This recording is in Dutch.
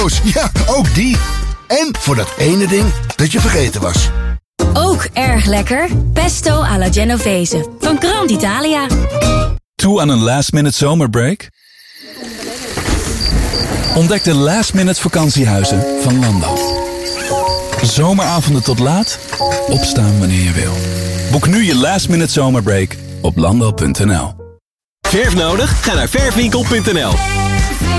Ja, ook die. En voor dat ene ding dat je vergeten was. Ook erg lekker. Pesto alla Genovese. Van Grand Italia. Toe aan een last-minute zomerbreak? Ontdek de last-minute vakantiehuizen van Lando. Zomeravonden tot laat, opstaan wanneer je wil. Boek nu je last-minute zomerbreak op lando.nl. Verf nodig? Ga naar verfwinkel.nl.